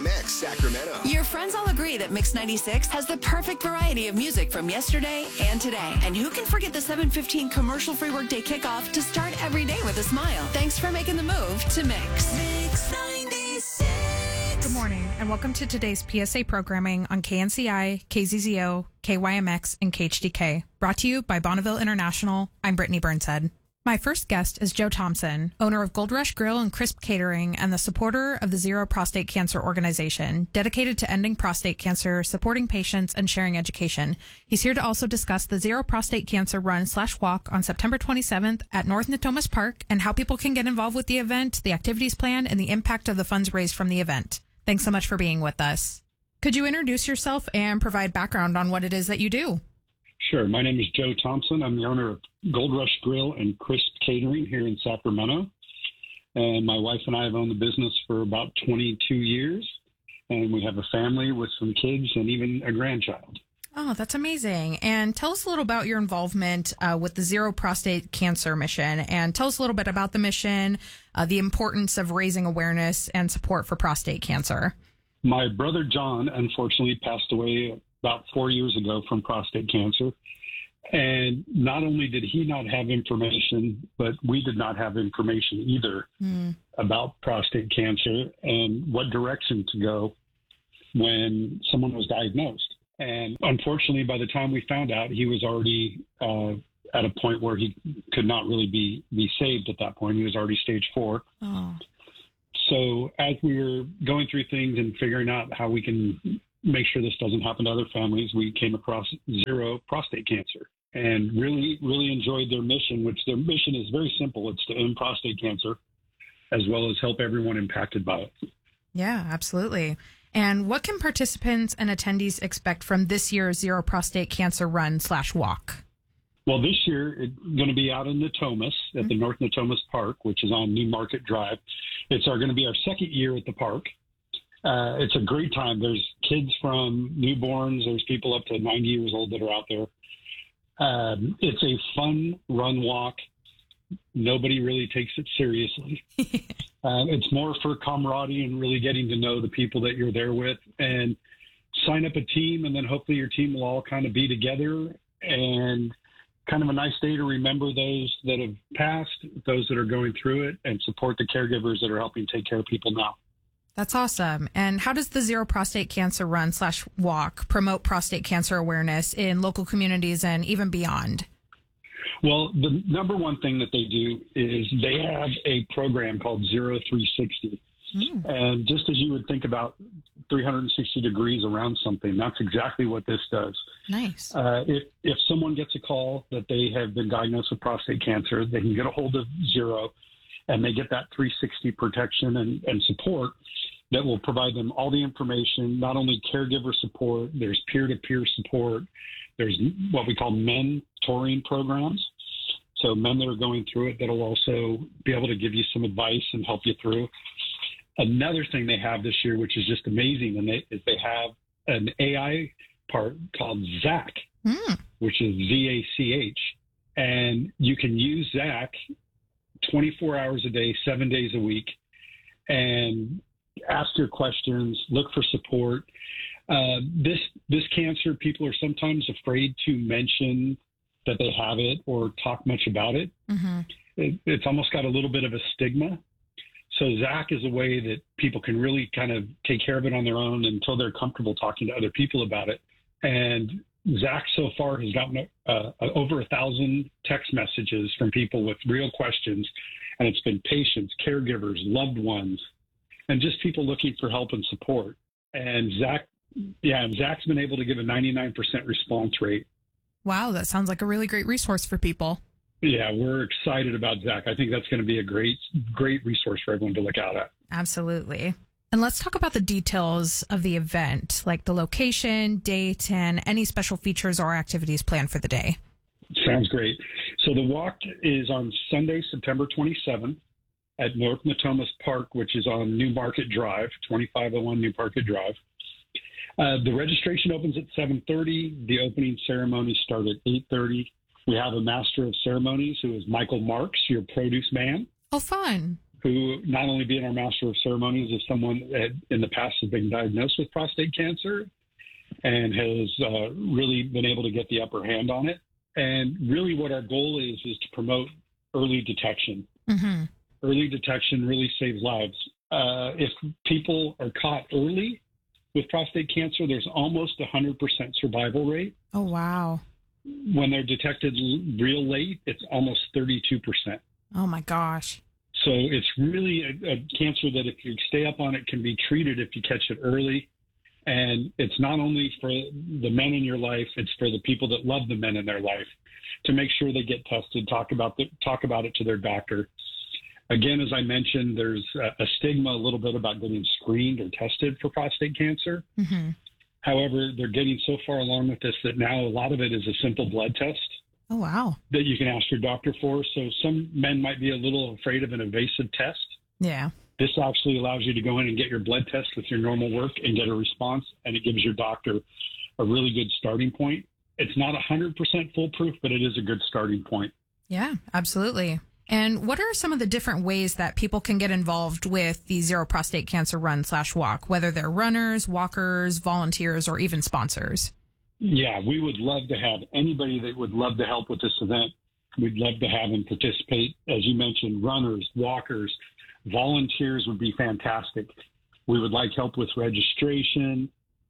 KYMX Sacramento. Your friends all agree that Mix 96 has the perfect variety of music from yesterday and today. And who can forget the 7:15 commercial-free workday kickoff to start every day with a smile? Thanks for making the move to Mix. Mix 96. Good morning, and welcome to today's PSA programming on KNCI, KZZO, KYMX, and KHDK. Brought to you by Bonneville International. I'm Brittany Burnshead. My first guest is Joe Thompson, owner of Gold Rush Grill and Crisp Catering and the supporter of the Zero Prostate Cancer Organization, dedicated to ending prostate cancer, supporting patients, and sharing education. He's here to also discuss the Zero Prostate Cancer Run/Walk on September 27th at North Natomas Park and how people can get involved with the event, the activities planned, and the impact of the funds raised from the event. Thanks so much for being with us. Could you introduce yourself and provide background on what it is that you do? Sure. My name is Joe Thompson. I'm the owner of Gold Rush Grill and Crisp Catering here in Sacramento. And my wife and I have owned the business for about 22 years. And we have a family with some kids and even a grandchild. Oh, that's amazing. And tell us a little about your involvement with the Zero Prostate Cancer Mission. And tell us a little bit about the mission, the importance of raising awareness and support for prostate cancer. My brother John, unfortunately, passed away about 4 years ago from prostate cancer. And not only did he not have information, but we did not have information either about prostate cancer and what direction to go when someone was diagnosed. And unfortunately, by the time we found out, he was already at a point where he could not really be saved at that point. He was already stage 4. Oh. So as we were going through things and figuring out how we can make sure this doesn't happen to other families, we came across Zero Prostate Cancer and really, really enjoyed their mission, which their mission is very simple. It's to end prostate cancer as well as help everyone impacted by it. Yeah, absolutely. And what can participants and attendees expect from this year's Zero Prostate Cancer Run/Walk? Well, this year it's going to be out in Natomas at the North Natomas Park, which is on New Market Drive. It's going to be our second year at the park. It's a great time. There's kids from newborns. There's people up to 90 years old that are out there. It's a fun run walk. Nobody really takes it seriously. It's more for camaraderie and really getting to know the people that you're there with, and sign up a team, and then hopefully your team will all kind of be together, and kind of a nice day to remember those that have passed, those that are going through it, and support the caregivers that are helping take care of people now. That's awesome. And how does the Zero Prostate Cancer Run/Walk promote prostate cancer awareness in local communities and even beyond? Well, the number one thing that they do is they have a program called Zero 360. And just as you would think about 360 degrees around something, that's exactly what this does. Nice. If someone gets a call that they have been diagnosed with prostate cancer, they can get a hold of Zero, and they get that 360 protection and support that will provide them all the information, not only caregiver support, there's peer-to-peer support, there's what we call mentoring programs. So men that are going through it that'll also be able to give you some advice and help you through. Another thing they have this year, which is just amazing, and they have an AI part called ZACH, which is ZACH. And you can use ZACH 24 hours a day, 7 days a week, and ask your questions, look for support. This cancer, people are sometimes afraid to mention that they have it or talk much about it. It's almost got a little bit of a stigma. So ZACH is a way that people can really kind of take care of it on their own until they're comfortable talking to other people about it. And ZACH so far has gotten over 1,000 text messages from people with real questions, and it's been patients, caregivers, loved ones, and just people looking for help and support. And ZACH's been able to give a 99% response rate. Wow, that sounds like a really great resource for people. Yeah, we're excited about ZACH. I think that's going to be a great resource for everyone to look out at. Absolutely. And let's talk about the details of the event, like the location, date, and any special features or activities planned for the day. Sounds great. So the walk is on Sunday, September 27th at North Natomas Park, which is on New Market Drive, 2501 New Market Drive. The registration opens at 7:30. The opening ceremony starts at 8:30. We have a master of ceremonies who is Michael Marks, your produce man. Oh, fun. who not only being our master of ceremonies is someone that in the past has been diagnosed with prostate cancer and has really been able to get the upper hand on it. And really what our goal is to promote early detection. Mm-hmm. Early detection really saves lives. If people are caught early with prostate cancer, there's almost 100% survival rate. Oh, wow. When they're detected real late, it's almost 32%. Oh, my gosh. So it's really a cancer that if you stay up on it can be treated if you catch it early. And it's not only for the men in your life, it's for the people that love the men in their life to make sure they get tested, talk about it to their doctor. Again, as I mentioned, there's a stigma a little bit about getting screened or tested for prostate cancer. Mm-hmm. However, they're getting so far along with this that now a lot of it is a simple blood test. Oh, wow. That you can ask your doctor for. So some men might be a little afraid of an invasive test. Yeah. This actually allows you to go in and get your blood test with your normal work and get a response, and it gives your doctor a really good starting point. It's not 100% foolproof, but it is a good starting point. Yeah, absolutely. And what are some of the different ways that people can get involved with the Zero Prostate Cancer Run/Walk, whether they're runners, walkers, volunteers, or even sponsors? Yeah, we would love to have anybody that would love to help with this event. We'd love to have them participate. As you mentioned, runners, walkers, volunteers would be fantastic. We would like help with registration,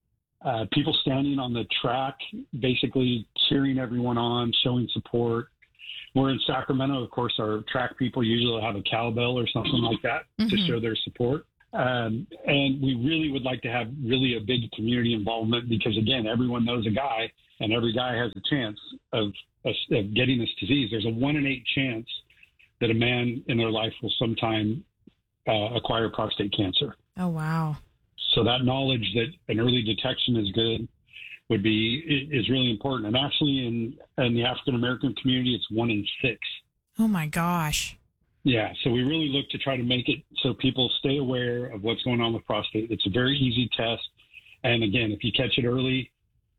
people standing on the track, basically cheering everyone on, showing support. We're in Sacramento, of course, our track people usually have a cowbell or something like that to show their support. And we really would like to have really a big community involvement because, again, everyone knows a guy and every guy has a chance of getting this disease. There's a 1 in 8 chance that a man in their life will sometime acquire prostate cancer. Oh, wow. So that knowledge that an early detection is good is really important. And actually in the African-American community, it's 1 in 6. Oh, my gosh. Yeah. So we really look to try to make it so people stay aware of what's going on with prostate. It's a very easy test. And again, if you catch it early,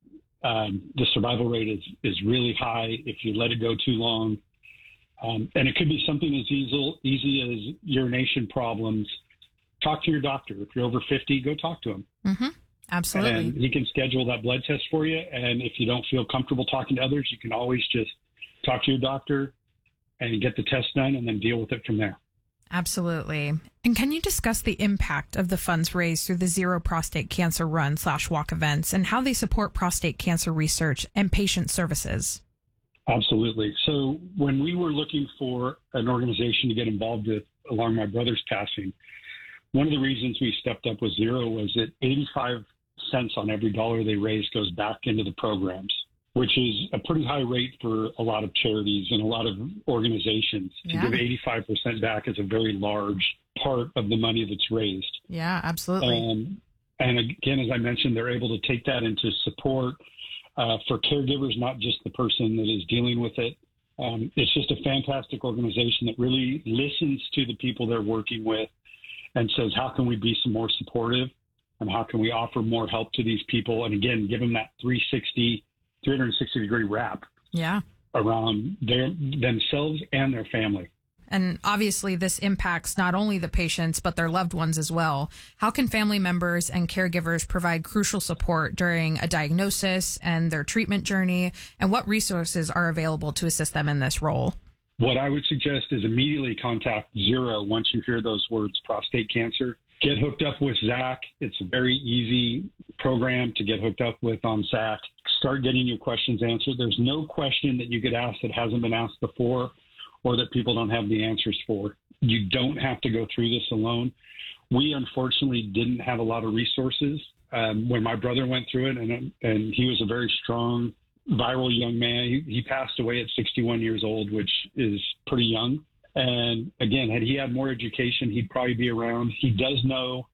the survival rate is really high if you let it go too long. And it could be something as easy as urination problems. Talk to your doctor. If you're over 50, go talk to him. Mm-hmm. Absolutely. And he can schedule that blood test for you. And if you don't feel comfortable talking to others, you can always just talk to your doctor and get the test done and then deal with it from there. Absolutely. And can you discuss the impact of the funds raised through the Zero Prostate Cancer Run/Walk events and how they support prostate cancer research and patient services? Absolutely. So when we were looking for an organization to get involved with along my brother's passing, one of the reasons we stepped up with Zero was that 85 cents on every dollar they raise goes back into the programs, which is a pretty high rate for a lot of charities and a lot of organizations. Yeah. To give 85% back is a very large part of the money that's raised. Yeah, absolutely. And again, as I mentioned, they're able to take that into support for caregivers, not just the person that is dealing with it. It's just a fantastic organization that really listens to the people they're working with and says, how can we be some more supportive and how can we offer more help to these people? And again, give them that 360 degree wrap around themselves and their family. And obviously this impacts not only the patients, but their loved ones as well. How can family members and caregivers provide crucial support during a diagnosis and their treatment journey? And what resources are available to assist them in this role? What I would suggest is immediately contact Zero once you hear those words, prostate cancer. Get hooked up with Zach. It's a very easy program to get hooked up with on Zach. Start getting your questions answered. There's no question that you could ask that hasn't been asked before or that people don't have the answers for. You don't have to go through this alone. We unfortunately didn't have a lot of resources when my brother went through it, and he was a very strong, viral young man. He passed away at 61 years old, which is pretty young. And again, had he had more education, he'd probably be around. He did know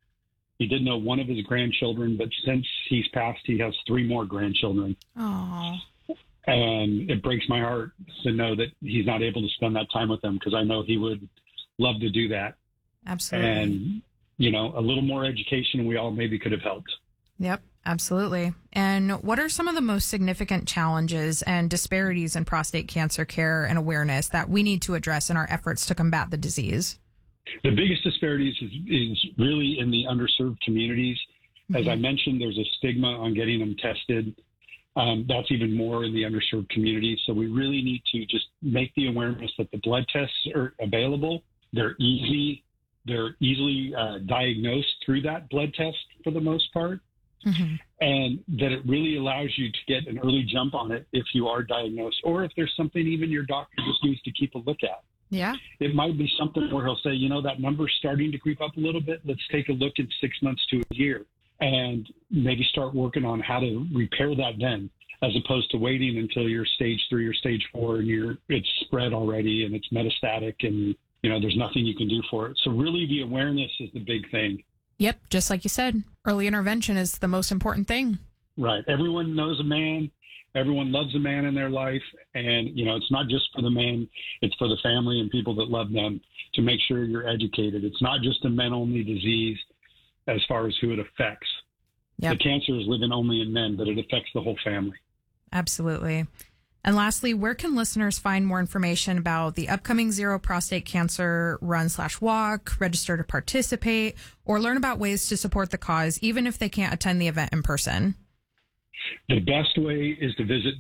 one of his grandchildren, but since he's passed, he has 3 more grandchildren. Oh. And it breaks my heart to know that he's not able to spend that time with them because I know he would love to do that. Absolutely. And, a little more education and we all maybe could have helped. Yep, absolutely. And what are some of the most significant challenges and disparities in prostate cancer care and awareness that we need to address in our efforts to combat the disease? The biggest disparities is really in the underserved communities. As I mentioned, there's a stigma on getting them tested. That's even more in the underserved communities. So we really need to just make the awareness that the blood tests are available. They're easily diagnosed through that blood test for the most part. And that it really allows you to get an early jump on it if you are diagnosed, or if there's something even your doctor just needs to keep a look at. Yeah. It might be something where he'll say, that number's starting to creep up a little bit. Let's take a look in 6 months to a year and maybe start working on how to repair that then, as opposed to waiting until you're stage 3 or stage 4 and it's spread already and it's metastatic and, there's nothing you can do for it. So really the awareness is the big thing. Yep. Just like you said, early intervention is the most important thing. Right. Everyone knows a man. Everyone loves a man in their life. And, it's not just for the man, it's for the family and people that love them, to make sure you're educated. It's not just a men-only disease as far as who it affects. Yep. The cancer is living only in men, but it affects the whole family. Absolutely. And lastly, where can listeners find more information about the upcoming Zero Prostate Cancer Run/Walk, register to participate, or learn about ways to support the cause, even if they can't attend the event in person? The best way is to visit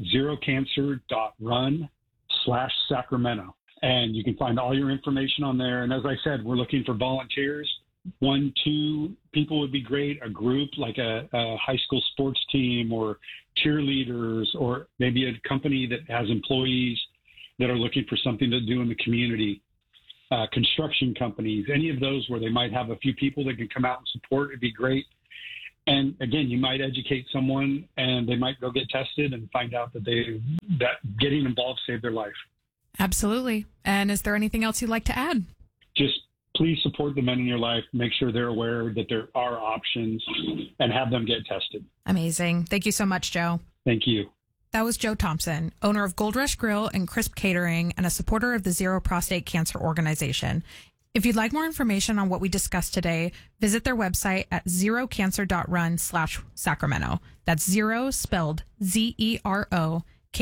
zerocancer.run/Sacramento. And you can find all your information on there. And as I said, we're looking for volunteers. 1, 2 people would be great. A group like a high school sports team or cheerleaders, or maybe a company that has employees that are looking for something to do in the community. Construction companies, any of those where they might have a few people that can come out and support, it'd be great. And again, you might educate someone and they might go get tested and find out that getting involved saved their life. Absolutely. And is there anything else you'd like to add? Just please support the men in your life. Make sure they're aware that there are options and have them get tested. Amazing. Thank you so much, Joe. Thank you. That was Joe Thompson, owner of Gold Rush Grill and Crisp Catering and a supporter of the Zero Prostate Cancer Organization. If you'd like more information on what we discussed today, visit their website at zerocancer.run/Sacramento. That's zero spelled ZERO,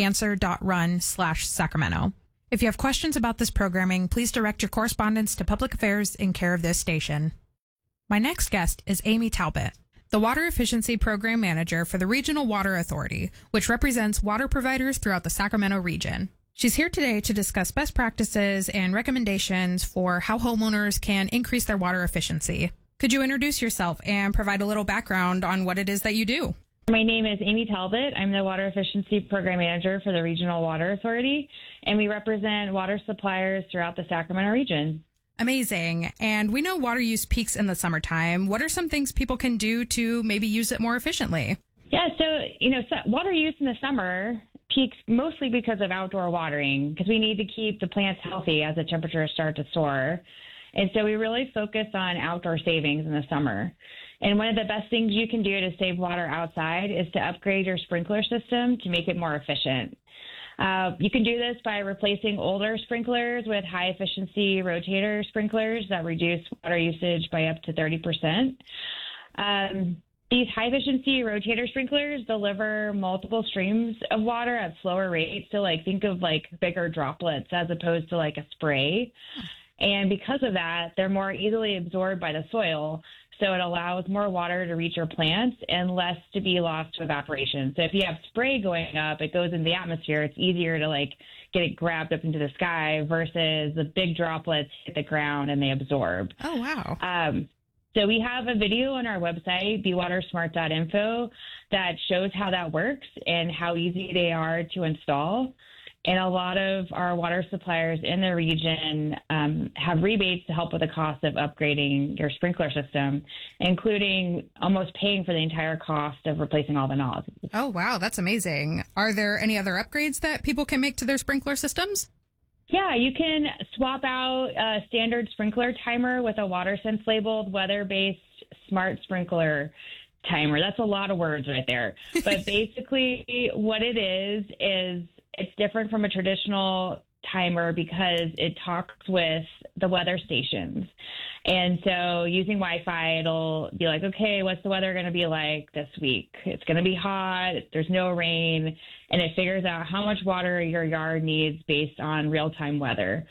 cancer.run/Sacramento. If you have questions about this programming, please direct your correspondence to Public Affairs in care of this station. My next guest is Amy Talbot, the Water Efficiency Program Manager for the Regional Water Authority, which represents water providers throughout the Sacramento region. She's here today to discuss best practices and recommendations for how homeowners can increase their water efficiency. Could you introduce yourself and provide a little background on what it is that you do? My name is Amy Talbot. I'm the Water Efficiency Program Manager for the Regional Water Authority, and we represent water suppliers throughout the Sacramento region. Amazing. And we know water use peaks in the summertime. What are some things people can do to maybe use it more efficiently? Yeah, so water use in the summer peaks mostly because of outdoor watering, because we need to keep the plants healthy as the temperatures start to soar. And so we really focus on outdoor savings in the summer. And one of the best things you can do to save water outside is to upgrade your sprinkler system to make it more efficient. You can do this by replacing older sprinklers with high-efficiency rotator sprinklers that reduce water usage by up to 30%. These high-efficiency rotator sprinklers deliver multiple streams of water at slower rates. So, think of bigger droplets as opposed to a spray. And because of that, they're more easily absorbed by the soil. So it allows more water to reach your plants and less to be lost to evaporation. So if you have spray going up, it goes in the atmosphere. It's easier to get it grabbed up into the sky versus the big droplets hit the ground and they absorb. Oh, wow. So we have a video on our website, bewatersmart.info, that shows how that works and how easy they are to install. And a lot of our water suppliers in the region have rebates to help with the cost of upgrading your sprinkler system, including almost paying for the entire cost of replacing all the knobs. Oh, wow. That's amazing. Are there any other upgrades that people can make to their sprinkler systems? Yeah, you can swap out a standard sprinkler timer with a WaterSense labeled weather-based smart sprinkler timer. That's a lot of words right there. But basically what it is it's different from a traditional timer because it talks with the weather stations. And so using Wi-Fi, it'll be okay, what's the weather going to be like this week? It's going to be hot. There's no rain. And it figures out how much water your yard needs based on real-time weather.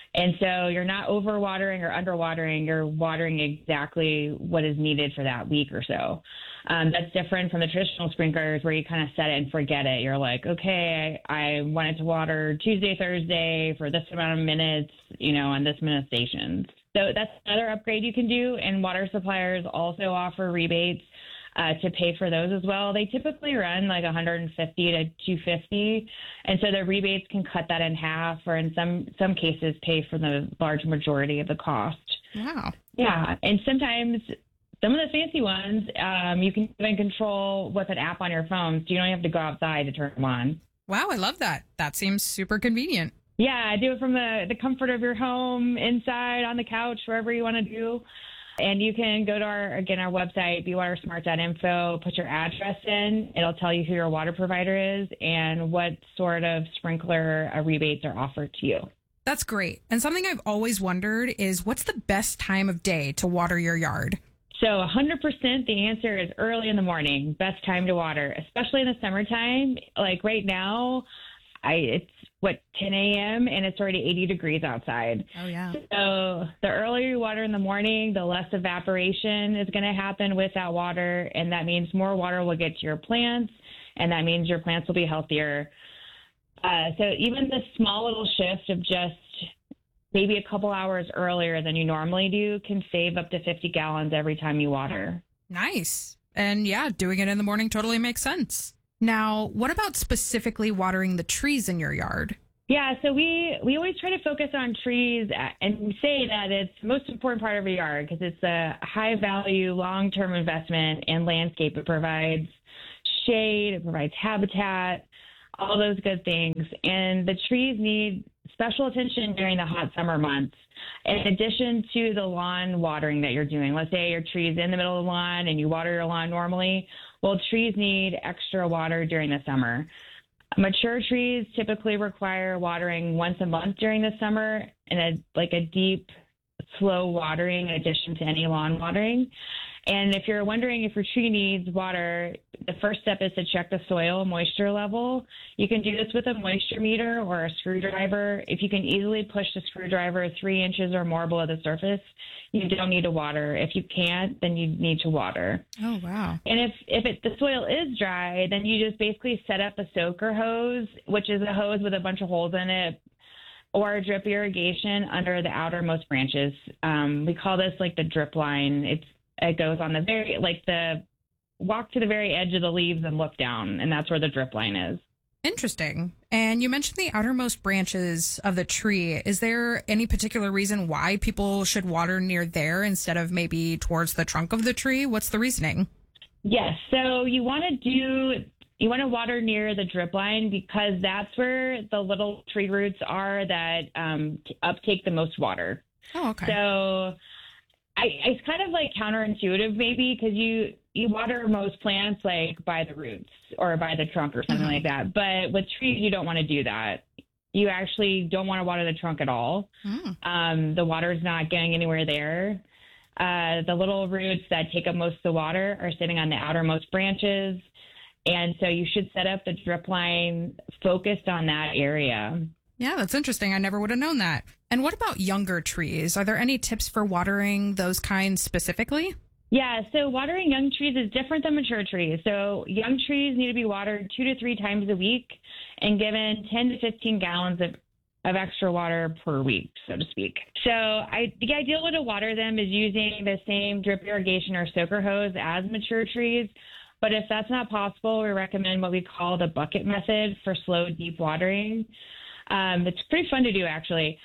And so you're not overwatering or underwatering. You're watering exactly what is needed for that week or so. That's different from the traditional sprinklers where you kind of set it and forget it. You're like, okay, I wanted to water Tuesday, Thursday for this amount of minutes, on this many stations. So that's another upgrade you can do. And water suppliers also offer rebates to pay for those as well. They typically run like $150 to $250, and so the rebates can cut that in half, or in some cases pay for the large majority of the cost. Wow. Yeah, and sometimes some of the fancy ones you can even control with an app on your phone, so you don't have to go outside to turn them on. Wow, I love that. That seems super convenient. Yeah, do it from the comfort of your home, inside, on the couch, wherever you want to do. And you can go to our website, bewatersmart.info, put your address in. It'll tell you who your water provider is and what sort of sprinkler rebates are offered to you. That's great. And something I've always wondered is, what's the best time of day to water your yard? So 100% the answer is early in the morning, best time to water, especially in the summertime. Like right now, it's 10 a.m. and it's already 80 degrees outside. Oh, yeah. So the earlier you water in the morning, the less evaporation is going to happen with that water. And that means more water will get to your plants, and that means your plants will be healthier. So even the small little shift of just maybe a couple hours earlier than you normally do can save up to 50 gallons every time you water. Nice. And yeah, doing it in the morning totally makes sense. Now, what about specifically watering the trees in your yard? Yeah, so we always try to focus on trees and say that it's the most important part of your yard because it's a high-value, long-term investment in landscape. It provides shade, it provides habitat, all those good things. And the trees need special attention during the hot summer months. In addition to the lawn watering that you're doing, let's say your tree's in the middle of the lawn and you water your lawn normally. Well, trees need extra water during the summer. Mature trees typically require watering once a month during the summer, and a deep, slow watering in addition to any lawn watering. And if you're wondering if your tree needs water, the first step is to check the soil moisture level. You can do this with a moisture meter or a screwdriver. If you can easily push the screwdriver 3 inches or more below the surface, you don't need to water. If you can't, then you need to water. Oh, wow. And if the soil is dry, then you just basically set up a soaker hose, which is a hose with a bunch of holes in it, or a drip irrigation under the outermost branches. We call this the drip line. It goes on the walk to the very edge of the leaves and look down, and that's where the drip line is. Interesting. And you mentioned the outermost branches of the tree. Is there any particular reason why people should water near there instead of maybe towards the trunk of the tree? What's the reasoning? Yes. So you want to water near the drip line because that's where the little tree roots are that uptake the most water. Oh, okay. So it's kind of counterintuitive maybe because you water most plants by the roots or by the trunk or something like that. But with trees, you don't want to do that. You actually don't want to water the trunk at all. The water's not getting anywhere there. The little roots that take up most of the water are sitting on the outermost branches. And so you should set up the drip line focused on that area. Yeah, that's interesting. I never would have known that. And what about younger trees? Are there any tips for watering those kinds specifically? Yeah, so watering young trees is different than mature trees. So young trees need to be watered 2 to 3 times a week and given 10 to 15 gallons of extra water per week, so to speak. So the ideal way to water them is using the same drip irrigation or soaker hose as mature trees. But if that's not possible, we recommend what we call the bucket method for slow, deep watering. It's pretty fun to do, actually.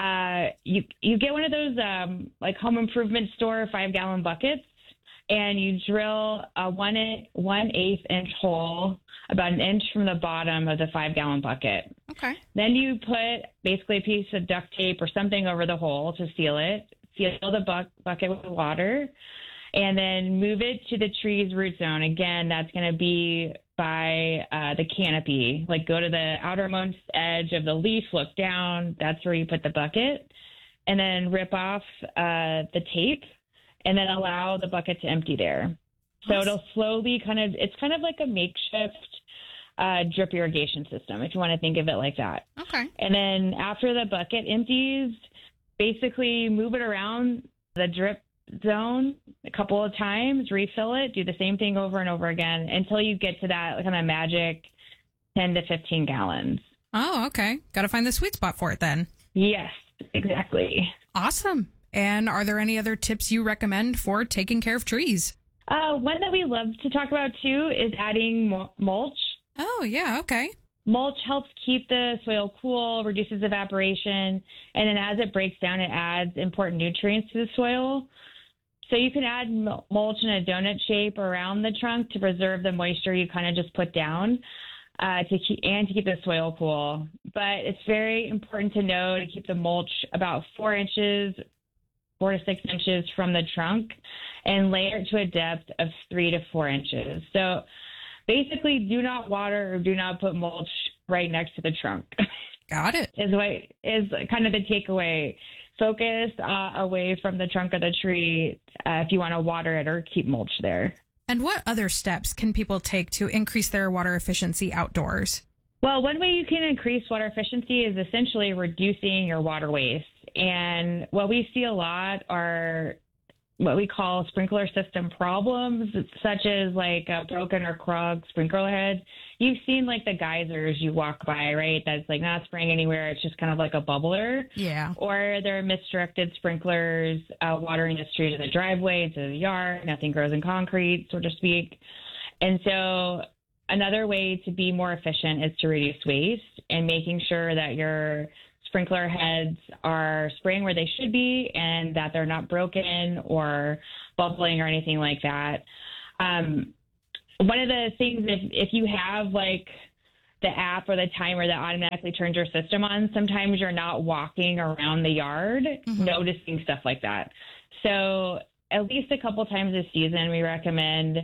You get one of those home improvement store 5-gallon buckets, and you drill a 1/8 inch hole about an inch from the bottom of the 5-gallon bucket. Okay. Then you put basically a piece of duct tape or something over the hole to seal it. Seal the bucket with water, and then move it to the tree's root zone. Again, that's going to be by the canopy. Go to the outermost edge of the leaf, look down. That's where you put the bucket, and then rip off the tape, and then allow the bucket to empty there. So it'll slowly it's kind of like a makeshift drip irrigation system, if you want to think of it like that. Okay. And then after the bucket empties, basically move it around the drip zone a couple of times, refill it, do the same thing over and over again until you get to that kind of magic 10 to 15 gallons. Oh, okay. Got to find the sweet spot for it then. Yes, exactly. Awesome. And are there any other tips you recommend for taking care of trees? One that we love to talk about too is adding mulch. Oh, yeah. Okay. Mulch helps keep the soil cool, reduces evaporation, and then as it breaks down, it adds important nutrients to the soil. So you can add mulch in a donut shape around the trunk to preserve the moisture you kind of just put down to keep the soil cool. But it's very important to know to keep the mulch about 4 to 6 inches from the trunk and layer it to a depth of 3 to 4 inches. So basically, do not water or do not put mulch right next to the trunk. Got it. Is kind of the takeaway. Focus away from the trunk of the tree if you want to water it or keep mulch there. And what other steps can people take to increase their water efficiency outdoors? Well, one way you can increase water efficiency is essentially reducing your water waste. And what we see a lot are what we call sprinkler system problems, such as like a broken or clogged sprinkler head. You've seen like the geysers you walk by, right? That's like not spraying anywhere. It's just kind of like a bubbler. Yeah. Or there are misdirected sprinklers watering the street or the driveway into the yard. Nothing grows in concrete, so to speak. And so another way to be more efficient is to reduce waste and making sure that your sprinkler heads are spraying where they should be and that they're not broken or bubbling or anything like that. One of the things, if you have like the app or the timer that automatically turns your system on, sometimes you're not walking around the yard noticing stuff like that. So at least a couple times this season, we recommend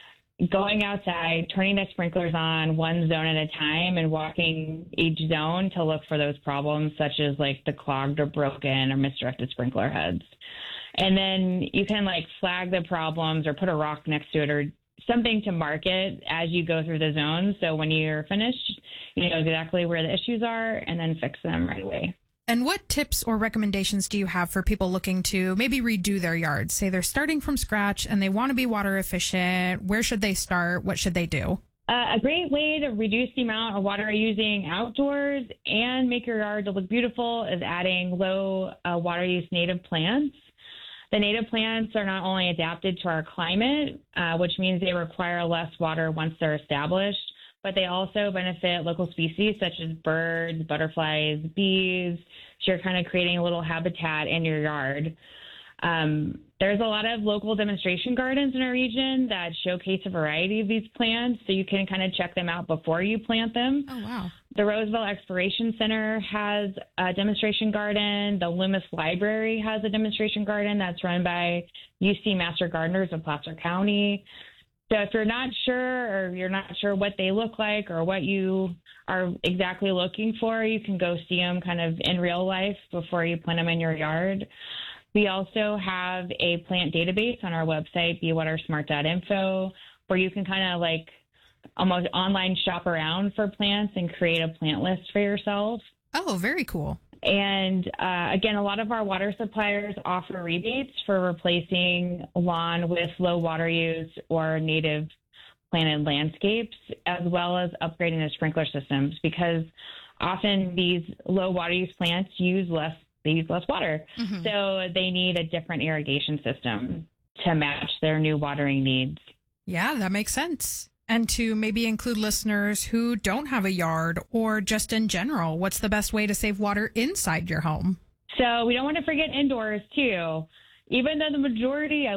going outside, turning the sprinklers on one zone at a time and walking each zone to look for those problems, such as like the clogged or broken or misdirected sprinkler heads. And then you can like flag the problems or put a rock next to it or something to mark it as you go through the zones. So when you're finished, you know exactly where the issues are and then fix them right away. And what tips or recommendations do you have for people looking to maybe redo their yards? Say they're starting from scratch and they want to be water efficient. Where should they start? What should they do? A great way to reduce the amount of water you're using outdoors and make your yard to look beautiful is adding low water use native plants. The native plants are not only adapted to our climate, which means they require less water once they're established, but they also benefit local species such as birds, butterflies, bees. So you're kind of creating a little habitat in your yard. There's a lot of local demonstration gardens in our region that showcase a variety of these plants, so you can kind of check them out before you plant them. Oh, wow. The Roseville Exploration Center has a demonstration garden. The Loomis Library has a demonstration garden that's run by UC Master Gardeners of Placer County. So if you're not sure or you're not sure what they look like or what you are exactly looking for, you can go see them kind of in real life before you plant them in your yard. We also have a plant database on our website, bewatersmart.info, where you can kind of like almost online shop around for plants and create a plant list for yourself. Oh, very cool. And again, a lot of our water suppliers offer rebates for replacing lawn with low water use or native planted landscapes, as well as upgrading the sprinkler systems, because often these low water use plants use less water. So they need a different irrigation system to match their new watering needs. Yeah, that makes sense. And to maybe include listeners who don't have a yard or just in general, what's the best way to save water inside your home? So we don't want to forget indoors too. Even though the majority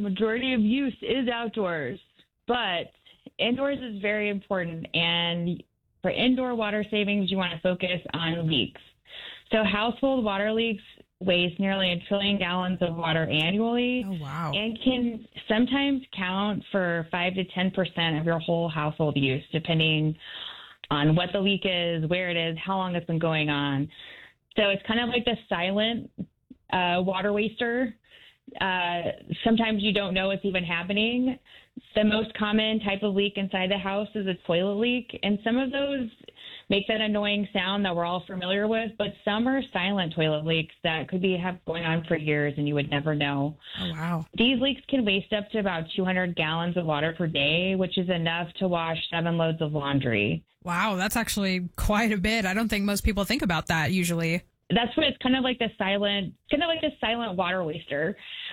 of use is outdoors, but indoors is very important. And for indoor water savings, you want to focus on leaks. So household water leaks waste nearly 1 trillion gallons of water annually. Oh, wow. And can sometimes count for 5 to 10% of your whole household use, depending on what the leak is, where it is, how long it's been going on. So it's kind of like the silent water waster. Sometimes you don't know it's even happening. The most common type of leak inside the house is a toilet leak, and some of those make that annoying sound that we're all familiar with, but some are silent toilet leaks that could have going on for years and you would never know. Oh, wow. These leaks can waste up to about 200 gallons of water per day, which is enough to wash 7 loads of laundry. Wow, that's actually quite a bit. I don't think most people think about that usually. That's what it's kind of like the silent water waster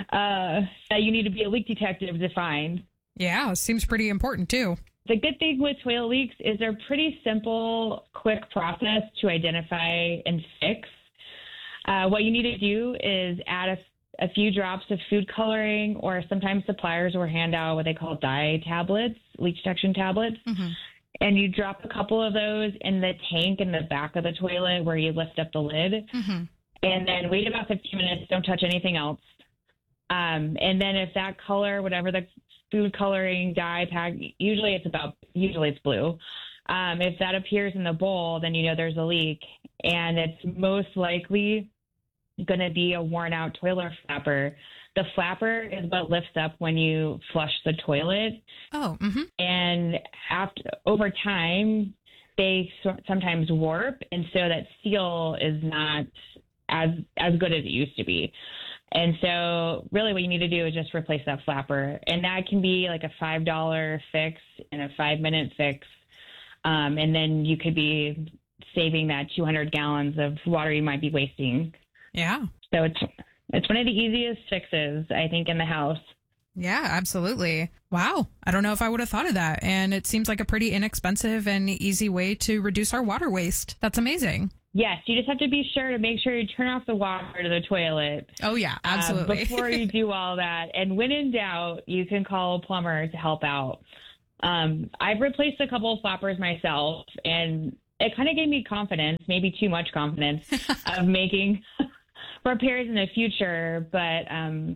that you need to be a leak detective to find. Yeah, seems pretty important too. The good thing with toilet leaks is they're pretty simple, quick process to identify and fix. What you need to do is add a few drops of food coloring, or sometimes suppliers will hand out what they call dye tablets, leak detection tablets. Mm-hmm. And you drop a couple of those in the tank in the back of the toilet where you lift up the lid. Mm-hmm. And then wait about 15 minutes. Don't touch anything else. And then if that color, whatever the food coloring dye pack, usually it's blue. If that appears in the bowl, then you know there's a leak, and it's most likely going to be a worn out toilet flapper. The flapper is what lifts up when you flush the toilet. Oh, mm-hmm. And over time, they sometimes warp, and so that seal is not as good as it used to be. And so really what you need to do is just replace that flapper. And that can be like a $5 fix and a 5-minute fix. And then you could be saving that 200 gallons of water you might be wasting. Yeah. So it's one of the easiest fixes, I think, in the house. Yeah, absolutely. Wow. I don't know if I would have thought of that. And it seems like a pretty inexpensive and easy way to reduce our water waste. That's amazing. Yes, you just have to be sure to make sure you turn off the water to the toilet. Oh, yeah, absolutely. Before you do all that. And when in doubt, you can call a plumber to help out. I've replaced a couple of flappers myself, and it kind of gave me confidence, maybe too much confidence, of making repairs in the future. But,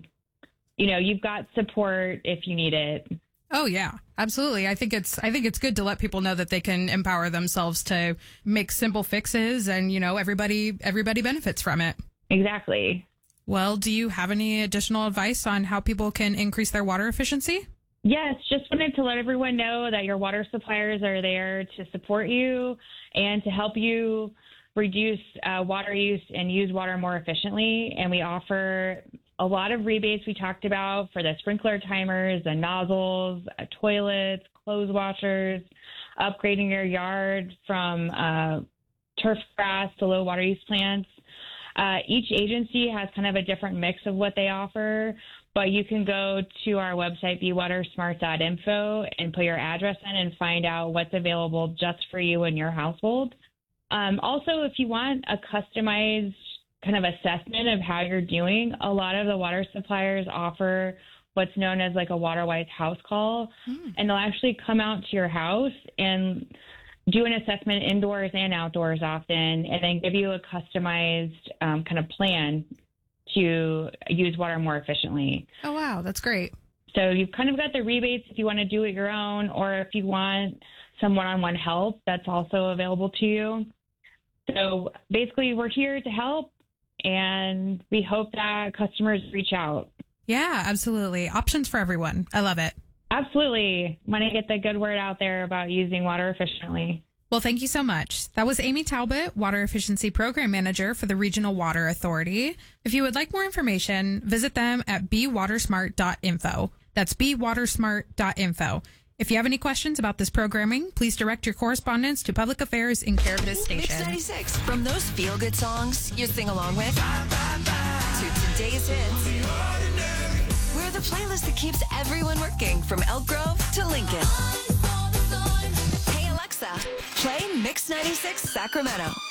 you've got support if you need it. Oh, yeah, absolutely. I think it's good to let people know that they can empower themselves to make simple fixes, and, everybody benefits from it. Exactly. Well, do you have any additional advice on how people can increase their water efficiency? Yes, just wanted to let everyone know that your water suppliers are there to support you and to help you reduce water use and use water more efficiently. And we offer a lot of rebates we talked about for the sprinkler timers, the nozzles, toilets, clothes washers, upgrading your yard from turf grass to low water use plants. Each agency has kind of a different mix of what they offer, but you can go to our website, bewatersmart.info, and put your address in and find out what's available just for you and your household. Also, if you want a customized kind of assessment of how you're doing, a lot of the water suppliers offer what's known as like a WaterWise house call, and they'll actually come out to your house and do an assessment indoors and outdoors often, and then give you a customized kind of plan to use water more efficiently. Oh, wow. That's great. So you've kind of got the rebates if you want to do it your own, or if you want some one-on-one help, that's also available to you. So basically, we're here to help, and we hope that customers reach out. Yeah, absolutely. Options for everyone. I love it. Absolutely. Want to get the good word out there about using water efficiently. Well, thank you so much. That was Amy Talbot, Water Efficiency Program Manager for the Regional Water Authority. If you would like more information, visit them at bewatersmart.info. That's bewatersmart.info. If you have any questions about this programming, please direct your correspondence to Public Affairs in care of this station. Mix 96. From those feel-good songs you sing along with to today's hits, we're the playlist that keeps everyone working from Elk Grove to Lincoln. Hey, Alexa, play Mix 96 Sacramento.